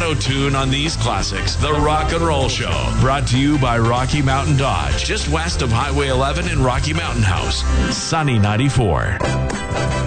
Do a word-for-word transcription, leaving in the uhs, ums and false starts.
auto-tune on these classics. The Rock and Roll Show, brought to you by Rocky Mountain Dodge, just west of Highway eleven in Rocky Mountain House. Sunny ninety-four.